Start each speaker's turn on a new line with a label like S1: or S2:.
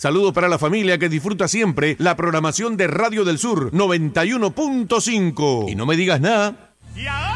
S1: Saludos para la familia que disfruta siempre la programación de Radio del Sur 91.5. Y no me digas nada.
S2: Y ahora